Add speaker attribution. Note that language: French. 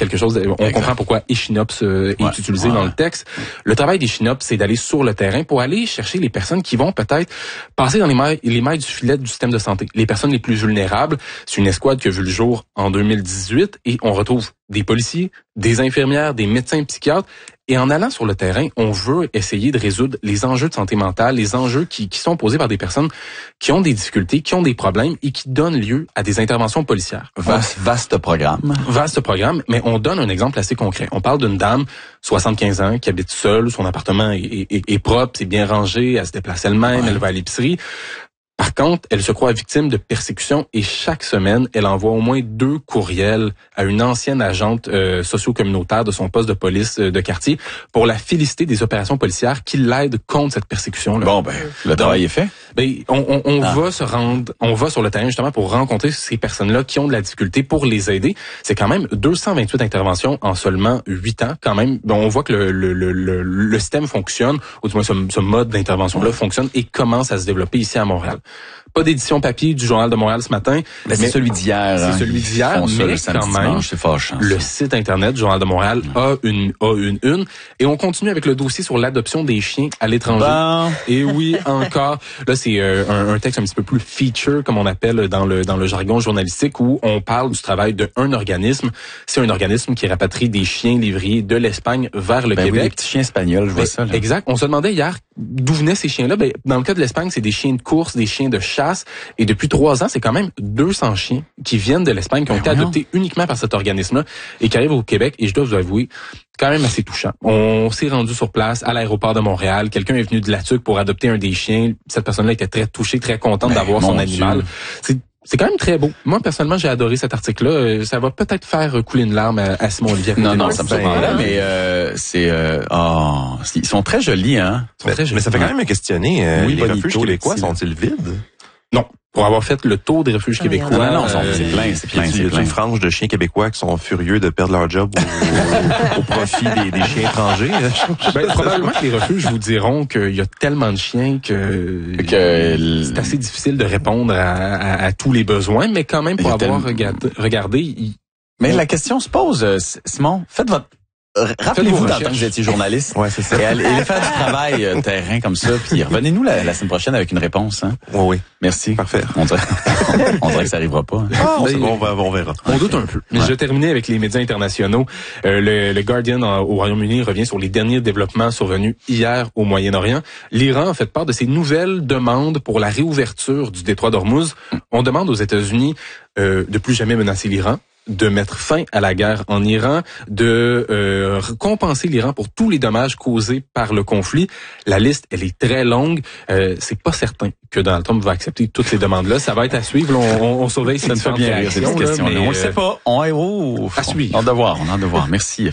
Speaker 1: quelque chose. On comprend pourquoi Échinops est utilisé dans le texte. Le travail d'Échinops, c'est d'aller sur le terrain pour aller chercher les personnes qui vont peut-être passer dans les mailles du filet du système de santé. Les personnes les plus vulnérables. C'est une escouade qui a vu le jour en 2018 et on retrouve des policiers, des infirmières, des médecins psychiatres. Et en allant sur le terrain, on veut essayer de résoudre les enjeux de santé mentale, les enjeux qui sont posés par des personnes qui ont des difficultés, qui ont des problèmes et qui donnent lieu à des interventions policières.
Speaker 2: Vaste programme.
Speaker 1: Vaste programme, mais on donne un exemple assez concret. On parle d'une dame, 75 ans, qui habite seule, son appartement est propre, c'est bien rangé, elle se déplace elle-même, elle va à l'épicerie. Par contre, elle se croit victime de persécution et chaque semaine, elle envoie au moins 2 courriels à une ancienne agente socio-communautaire de son poste de police de quartier pour la féliciter des opérations policières qui l'aident contre cette persécution-là.
Speaker 2: Bon, le travail est fait.
Speaker 1: On va sur le terrain justement pour rencontrer ces personnes-là qui ont de la difficulté pour les aider. C'est quand même 228 interventions en seulement 8 ans. Quand même, on voit que le système fonctionne, ou du moins ce mode d'intervention-là fonctionne et commence à se développer ici à Montréal. Pas d'édition papier du Journal de Montréal ce matin.
Speaker 2: Mais c'est celui d'hier.
Speaker 1: C'est celui d'hier, mais quand même,
Speaker 2: c'est fâchant,
Speaker 1: le site Internet du Journal de Montréal a une une. Et on continue avec le dossier sur l'adoption des chiens à l'étranger. Et oui, encore. Là, c'est un texte un petit peu plus feature, comme on appelle dans le jargon journalistique, où on parle du travail d'un organisme. C'est un organisme qui rapatrie des chiens lévriers de l'Espagne vers le Québec.
Speaker 2: Oui, des petits chiens espagnols, je vois ça. Là.
Speaker 1: Exact. On se demandait hier d'où venaient ces chiens-là. Dans le cas de l'Espagne, c'est des chiens de course, des chiens de chasse. Et depuis 3 ans, c'est quand même 200 chiens qui viennent de l'Espagne, qui ont été adoptés uniquement par cet organisme-là et qui arrivent au Québec. Et je dois vous avouer, quand même assez touchant. On s'est rendu sur place à l'aéroport de Montréal. Quelqu'un est venu de la Tuque pour adopter un des chiens. Cette personne-là était très touchée, très contente d'avoir son animal. C'est quand même très beau. Moi, personnellement, j'ai adoré cet article-là. Ça va peut-être faire couler une larme à Simon Olivier.
Speaker 2: Non, ça me surprendrait, mais ils sont très jolis, hein.
Speaker 3: Mais ça fait quand même me questionner. Les refuges québécois sont-ils vides?
Speaker 1: Non. Pour avoir fait le tour des refuges québécois.
Speaker 2: Non, c'est plein.
Speaker 3: Il y a une frange de chiens québécois qui sont furieux de perdre leur job au profit des chiens étrangers.
Speaker 1: Probablement que les refuges vous diront qu'il y a tellement de chiens que c'est assez difficile de répondre à tous les besoins, mais quand même, pour avoir regardé...
Speaker 2: Mais la question se pose, Simon, rappelez-vous dans le temps que vous étiez journaliste.
Speaker 3: Ouais, c'est ça.
Speaker 2: Et allez faire du travail terrain comme ça, puis revenez-nous la semaine prochaine avec une réponse. Hein?
Speaker 3: Oui.
Speaker 2: Merci.
Speaker 3: Parfait.
Speaker 2: On dirait que ça arrivera pas. Hein?
Speaker 3: C'est bon, on verra.
Speaker 1: On doute un peu. Mais je vais terminer avec les médias internationaux. Le Guardian au Royaume-Uni revient sur les derniers développements survenus hier au Moyen-Orient. L'Iran a fait part de ses nouvelles demandes pour la réouverture du détroit d'Ormuz. On demande aux États-Unis de plus jamais menacer l'Iran, de mettre fin à la guerre en Iran, de compenser l'Iran pour tous les dommages causés par le conflit. La liste, elle est très longue. C'est pas certain que Donald Trump va accepter toutes ces demandes-là. Ça va être à suivre. On surveille ces différentes réactions.
Speaker 2: On le sait pas. À suivre. On a de voir. Merci.